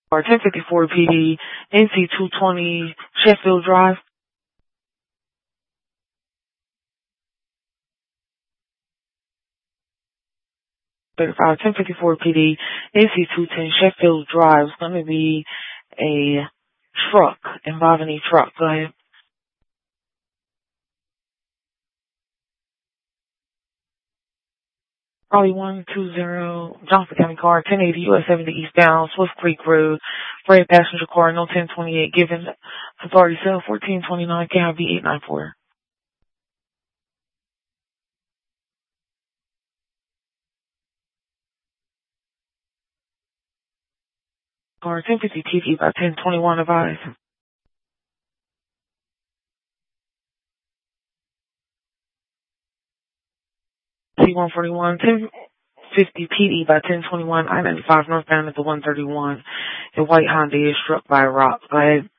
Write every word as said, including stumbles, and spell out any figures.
Or ten fifty-four P D, N C two twenty Sheffield Drive. thirty-five, ten fifty-four P D, N C two ten Sheffield Drive. It's going to be a truck, involving a truck. Go ahead. Probably one two zero Johnson County car, ten eighty U S seventy eastbound, Swift Creek Road, red passenger car, no ten twenty-eight, given authority cell fourteen twenty-nine, K I V eight nine four. Car ten fifty T V by ten twenty-one advised. C one forty-one, ten fifty P D by ten twenty-one, I ninety-five northbound at the one thirty-one. A white Honda is struck by a rock. Go ahead.